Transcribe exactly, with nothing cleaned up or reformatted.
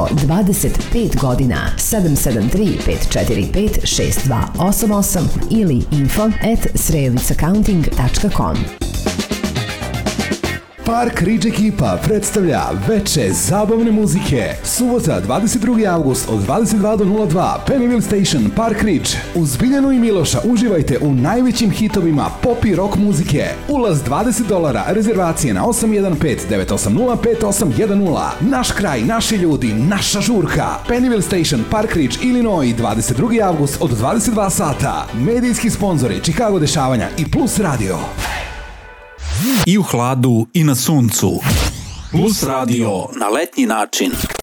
dvadeset pet godina. Sedam sedam tri pet četiri pet šest dva osam osam ili info at srelica counting tačka com. Park Ridge ekipa predstavlja veče zabavne muzike. Subota, dvadeset drugi avgust od dvadeset dva do nula dva, Pennyville Station, Park Ridge. Uz Biljanu i Miloša uživajte u najvećim hitovima pop i rock muzike. Ulaz dvadeset dolara, rezervacije na osam jedan pet devet osam nula pet osam jedan nula. Naš kraj, naši ljudi, naša žurka. Pennyville Station, Park Ridge, Illinois, dvadeset drugi avgust od dvadeset dva sata. Medijski sponzori Chicago dešavanja i Plus radio. I u hladu i na suncu. Plus radio na letnji način.